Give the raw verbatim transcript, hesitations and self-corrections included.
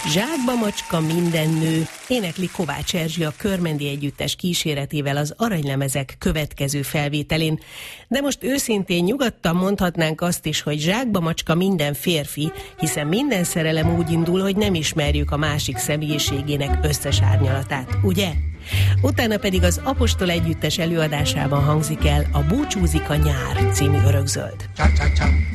Zsákba macska minden nő, énekli Kovács Erzsi a Körmendi Együttes kíséretével az Aranylemezek következő felvételén. De most őszintén nyugodtan mondhatnánk azt is, hogy zsákba macska minden férfi, hiszen minden szerelem úgy indul, hogy nem ismerjük a másik személyiségének összes árnyalatát, ugye? Utána pedig az Apostol Együttes előadásában hangzik el a Búcsúzik a nyár című örökzöld.